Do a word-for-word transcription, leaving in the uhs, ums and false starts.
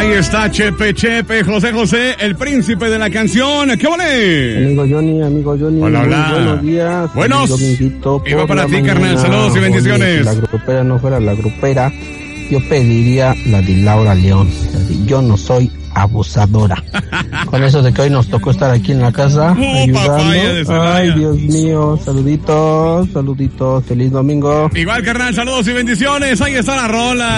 Ahí está Chepe Chepe, José José, el príncipe de la canción. ¿Qué vale? Amigo Johnny, amigo Johnny. Hola, hola. Muy buenos días. Buenos. Iba para ti, mañana. carnal. Saludos y bendiciones. Oye, si la grupera no fuera la grupera, yo pediría la de Laura León. La de Yo no soy abusadora. Con eso de que hoy nos tocó estar aquí en la casa Oh, ayudando. papaya de Celaya. Ay, Dios mío. Saluditos, saluditos. Feliz domingo. Igual, carnal. Saludos y bendiciones. Ahí está la rola.